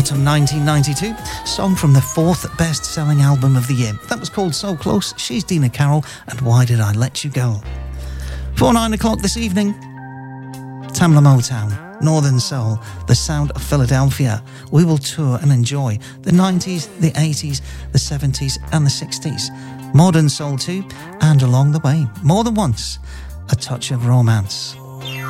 Autumn 1992, song from the 4th best-selling album of the year. That was called So Close. She's Dina Carroll, and Why Did I Let You Go? For 9 o'clock this evening, Tamla Motown, Northern Soul, the sound of Philadelphia. We will tour and enjoy the 90s, the 80s, the 70s and the 60s. Modern Soul too, and along the way, more than once, a touch of romance.